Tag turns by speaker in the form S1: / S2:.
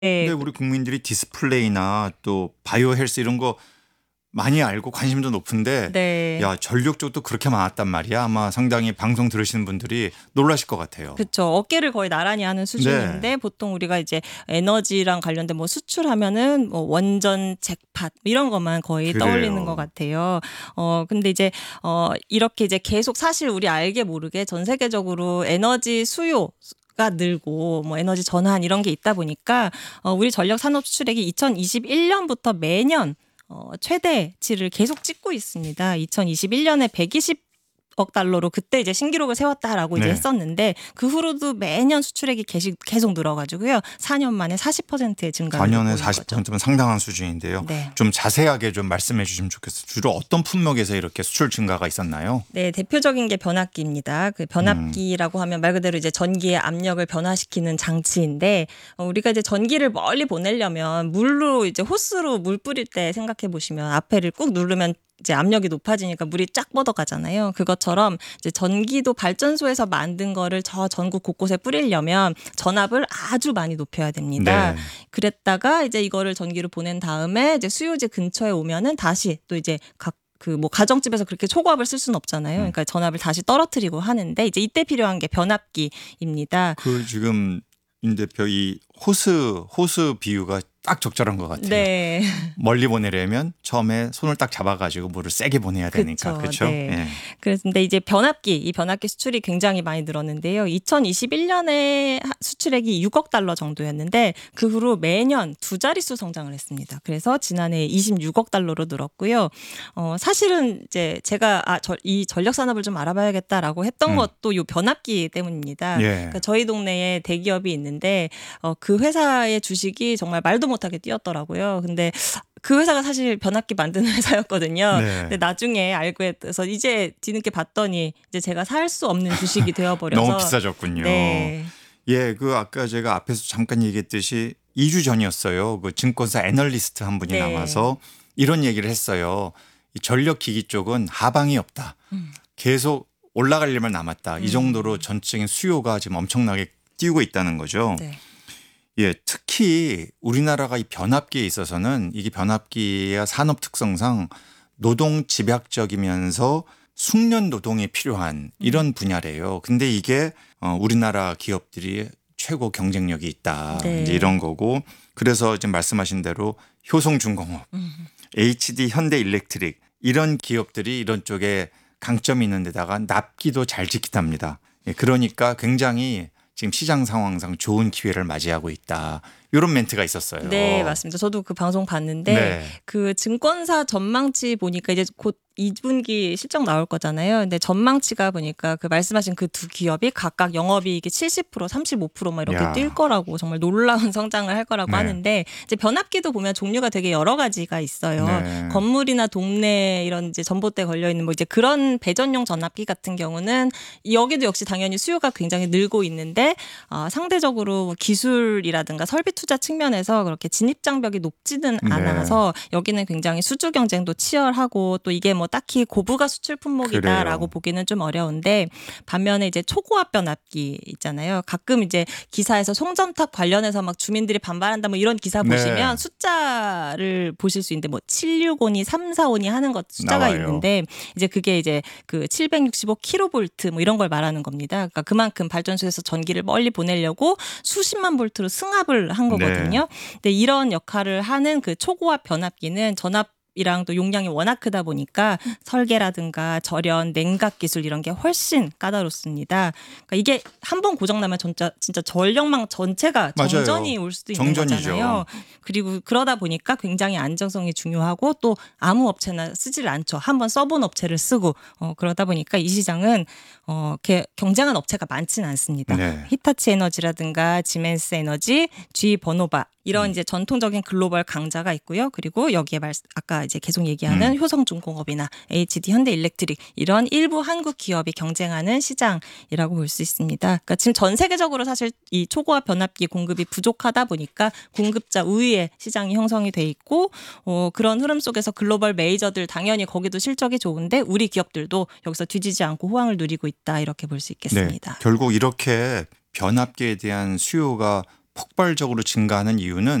S1: 근데
S2: 네.
S1: 우리 국민들이 디스플레이나 또 바이오 헬스 이런 거 많이 알고 관심도 높은데
S2: 네.
S1: 야, 전력 쪽도 그렇게 많았단 말이야. 아마 상당히 방송 들으시는 분들이 놀라실 것 같아요.
S2: 그쵸. 어깨를 거의 나란히 하는
S1: 네.
S2: 수준인데 보통 우리가 이제 에너지랑 관련된 뭐 수출하면은 뭐 원전, 잭팟 이런 것만 거의 떠올리는 것
S1: 그래요.
S2: 같아요. 근데 이제 이렇게 이제 계속 사실 우리 알게 모르게 전 세계적으로 에너지 수요 가 늘고 뭐 에너지 전환 이런 게 있다 보니까 우리 전력 산업 수출액이 2021년부터 매년 최대치를 계속 찍고 있습니다. 2021년에 120억 달러로 그때 이제 신기록을 세웠다라고 이제
S1: 네.
S2: 했었는데 그 후로도 매년 수출액이 계속 늘어가지고요. 4년 만에 40%의 증가율을
S1: 4년에
S2: 보인 거죠.
S1: 40%면 상당한 수준인데요.
S2: 네.
S1: 좀 자세하게 좀 말씀해 주시면 좋겠어요. 주로 어떤 품목에서 이렇게 수출 증가가 있었나요?
S2: 네, 대표적인 게 변압기입니다. 그 변압기라고 하면 말 그대로 이제 전기의 압력을 변화시키는 장치인데 우리가 이제 전기를 멀리 보내려면 물로 이제 호스로 물 뿌릴 때 생각해 보시면 앞에를 꾹 누르면 이제 압력이 높아지니까 물이 쫙 뻗어가잖아요. 그것처럼 이제 전기도 발전소에서 만든 거를 저 전국 곳곳에 뿌리려면 전압을 아주 많이 높여야 됩니다.
S1: 네.
S2: 그랬다가 이제 이거를 전기로 보낸 다음에 이제 수요지 근처에 오면은 다시 또 이제 그 뭐 가정집에서 그렇게 초고압을 쓸 수는 없잖아요. 그러니까 전압을 다시 떨어뜨리고 하는데 이제 이때 필요한 게 변압기입니다.
S1: 그 지금 임 대표 이 호스 비유가 딱 적절한 것 같아요.
S2: 네.
S1: 멀리 보내려면 처음에 손을 딱 잡아가지고 물을 세게 보내야 되니까
S2: 그렇죠.
S1: 그렇죠?
S2: 네.
S1: 예.
S2: 그런데 이제 이 변압기 수출이 굉장히 많이 늘었는데요. 2021년에 수출액이 6억 달러 정도였는데 그 후로 매년 두 자릿수 성장을 했습니다. 그래서 지난해 26억 달러로 늘었고요. 사실은 이제 제가 이 전력 산업을 좀 알아봐야겠다라고 했던 것도 이 변압기 때문입니다.
S1: 예.
S2: 그러니까 저희 동네에 대기업이 있는데 그 회사의 주식이 정말 말도 못하게 뛰었더라고요. 근데 그 회사가 사실 변압기 만드는 회사였거든요.
S1: 네.
S2: 근데 나중에 알고 해서 이제 뒤늦게 봤더니 이제 제가 살 수 없는 주식이 되어버려서
S1: 너무 비싸졌군요.
S2: 네.
S1: 예, 그 아까 제가 앞에서 잠깐 얘기했듯이 2주 전이었어요. 그 증권사 애널리스트 한 분이
S2: 네.
S1: 나와서 이런 얘기를 했어요. 이 전력 기기 쪽은 하방이 없다. 계속 올라갈 일만 남았다. 이 정도로 전적인 수요가 지금 엄청나게 뛰고 있다는 거죠.
S2: 네.
S1: 예, 특히 우리나라가 이 변압기에 있어서는 이게 변압기의 산업 특성상 노동 집약적이면서 숙련 노동이 필요한 이런 분야래요. 근데 이게 우리나라 기업들이 최고 경쟁력이 있다.
S2: 네.
S1: 이제 이런 거고 그래서 지금 말씀하신 대로 효성중공업, HD 현대일렉트릭 이런 기업들이 이런 쪽에 강점이 있는 데다가 납기도 잘 지키답니다. 예, 그러니까 굉장히 지금 시장 상황상 좋은 기회를 맞이하고 있다. 이런 멘트가 있었어요.
S2: 네, 맞습니다. 저도 그 방송 봤는데
S1: 네.
S2: 그 증권사 전망치 보니까 이제 곧 2분기 실적 나올 거잖아요. 근데 전망치가 보니까 그 말씀하신 그 두 기업이 각각 영업이익이 70%, 35%막 이렇게
S1: 야.
S2: 뛸 거라고 정말 놀라운 성장을 할 거라고
S1: 네.
S2: 하는데 이제 변압기도 보면 종류가 되게 여러 가지가 있어요.
S1: 네.
S2: 건물이나 동네 이런 이제 전봇대 걸려 있는 뭐 이제 그런 배전용 전압기 같은 경우는 여기도 역시 당연히 수요가 굉장히 늘고 있는데 상대적으로 뭐 기술이라든가 설비 투자 측면에서 그렇게 진입 장벽이 높지는
S1: 네.
S2: 않아서 여기는 굉장히 수주 경쟁도 치열하고 또 이게 뭐 딱히 고부가 수출 품목이다라고
S1: 그래요.
S2: 보기는 좀 어려운데 반면에 이제 초고압 변압기 있잖아요. 가끔 이제 기사에서 송전탑 관련해서 막 주민들이 반발한다 뭐 이런 기사
S1: 네.
S2: 보시면 숫자를 보실 수 있는데 뭐 765니 345니 하는 것 숫자가
S1: 나와요.
S2: 있는데 이제 그게 이제 그 765kV 뭐 이런 걸 말하는 겁니다. 그러니까 그만큼 발전소에서 전기를 멀리 보내려고 수십만 볼트로 승합을 한 거거든요. 근데 이런 역할을 하는 그 초고압 변압기는 전압이랑 또 용량이 워낙 크다 보니까 설계라든가 절연, 냉각 기술 이런 게 훨씬 까다롭습니다. 그러니까 이게 한 번 고장나면 진짜 전력망 전체가
S1: 맞아요.
S2: 정전이 올 수도 있는
S1: 정전이죠.
S2: 거잖아요. 그리고 그러다 보니까 굉장히 안정성이 중요하고 또 아무 업체나 쓰지를 않죠. 한번 써본 업체를 쓰고 그러다 보니까 이 시장은 경쟁한 업체가 많지는 않습니다.
S1: 네.
S2: 히타치 에너지라든가 지멘스 에너지, G 버노바 이런 이제 전통적인 글로벌 강자가 있고요. 그리고 여기에 아까 이제 계속 얘기하는 효성중공업이나 HD 현대일렉트릭 이런 일부 한국 기업이 경쟁하는 시장이라고 볼 수 있습니다. 그러니까 지금 전 세계적으로 사실 이 초고압 변압기 공급이 부족하다 보니까 공급자 우위의 시장이 형성이 돼 있고 그런 흐름 속에서 글로벌 메이저들 당연히 거기도 실적이 좋은데 우리 기업들도 여기서 뒤지지 않고 호황을 누리고 있다 이렇게 볼 수 있겠습니다.
S1: 네. 결국 이렇게 변압기에 대한 수요가 폭발적으로 증가하는 이유는